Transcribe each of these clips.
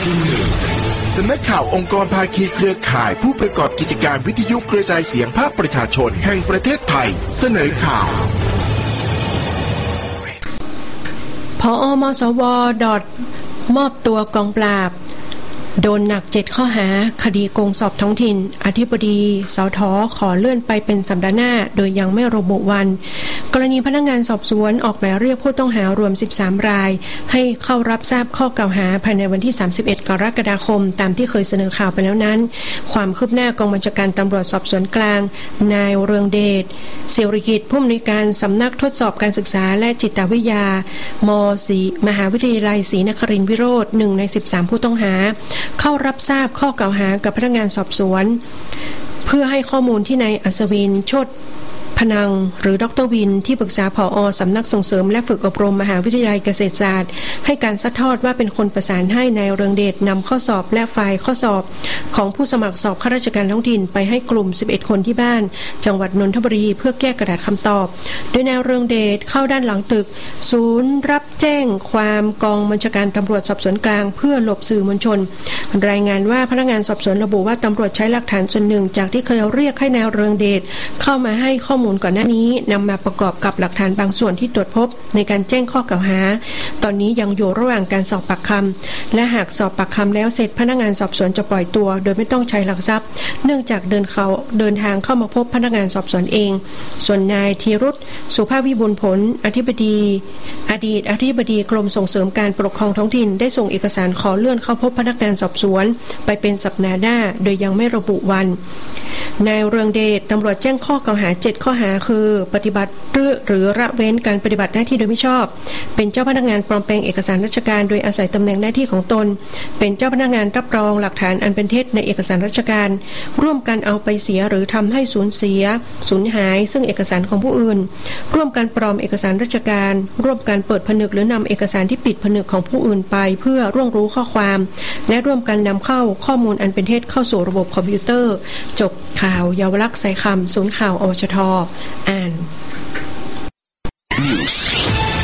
ที่1สำนักข่าวองค์กรภาคีเครือข่ายผู้ประกอบกิจการวิทยุกระจายเสียงภาคประชาชนแห่งประเทศไทยเสนอข่าวผอ.มสว.มอบตัวกองปราบโดนหนัก7ข้อหาคดีโกงสอบท้องถิ่นอธิบดีสท.ขอเลื่อนไปเป็นสัปดาห์หน้าโดยยังไม่ระบุวันกรณีพนักงานสอบสวนออกหมายเรียกผู้ต้องหารวม13รายให้เข้ารับทราบข้อกล่าวหาภายในวันที่31กรกฎาคมตามที่เคยเสนอข่าวไปแล้วนั้นความคืบหน้ากองบัญชาการตำรวจสอบสวนกลางนายเรืองเดชเสรีกิจผู้อำนวยการสำนักทดสอบการศึกษาและจิตวิทยามหาวิทยาลัยศรีนครินทร์วิโรจน์1ใน13ผู้ต้องหาเข้ารับทราบข้อกล่าวหากับพนักงานสอบสวนเพื่อให้ข้อมูลที่นายอัศวินโชติพนังหรือดร.วินที่ปรึกษาผอ.สำนักส่งเสริมและฝึกอบรมมหาวิทยาลัยเกษตรศาสตร์ให้การซัดทอดว่าเป็นคนประสานให้นายเรืองเดชนำข้อสอบและไฟล์ข้อสอบของผู้สมัครสอบข้าราชการท้องถิ่นไปให้กลุ่ม11คนที่บ้านจังหวัดนนทบุรีเพื่อแก้กระดาษคำตอบโดยนายเรืองเดชเข้าด้านหลังตึกศูนย์รับแจ้งความกองบัญชาการตำรวจสอบสวนกลางเพื่อหลบสื่อมวลชนรายงานว่าพนักงานสอบสวนระบุว่าตำรวจใช้หลักฐานส่วนหนึ่งจากที่เคยเรียกให้นายเรืองเดชเข้ามาให้ข้อมูลก่อนหน้านี้นำมาประกอบกับหลักฐานบางส่วนที่ตรวจพบในการแจ้งข้อกล่าวหาตอนนี้ยังอยู่ระหว่างการสอบปากคำและหากสอบปากคำแล้วเสร็จพนักงานสอบสวนจะปล่อยตัวโดยไม่ต้องใช้หลักทรัพย์เนื่องจากเดินทางเข้ามาพบพนักงานสอบสวนเองส่วนนายธีรุตสุภาพวิบูลย์ผลอดีตอธิบดีกรมส่งเสริมการปกครองท้องถิ่นได้ส่งเอกสารขอเลื่อนเข้าพบพนักงานสอบสวนไปเป็นสัปดาห์หน้าโดยยังไม่ระบุวันนายเรืองเดชตำรวจแจ้งข้อกล่าวหา7ข้อหาคือปฏิบัติหรือละเว้นการปฏิบัติหน้าที่โดยมิชอบเป็นเจ้าพนักงานปลอมแปลงเอกสารราชการโดยอาศัยตำแหน่งหน้าที่ของตนเป็นเจ้าพนักงานรับรองหลักฐานอันเป็นเท็จในเอกสารราชการร่วมกันเอาไปเสียหรือทำให้สูญหายซึ่งเอกสารของผู้อื่นร่วมกันปลอมเอกสารราชการร่วมกันเปิดผนึกหรือนำเอกสารที่ปิดผนึกของผู้อื่นไปเพื่อร่วงรู้ข้อความและร่วมกันนำเข้าข้อมูลอันเป็นเท็จเข้าสู่ระบบคอมพิวเตอร์จบข่าวเยาวลักษณ์สายคำศูนย์ข่าวอวชท.อ่าน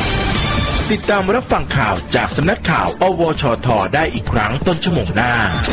ติดตามรับฟังข่าวจากสำนักข่าวอวชท.ได้อีกครั้งต้นชั่วโมงหน้า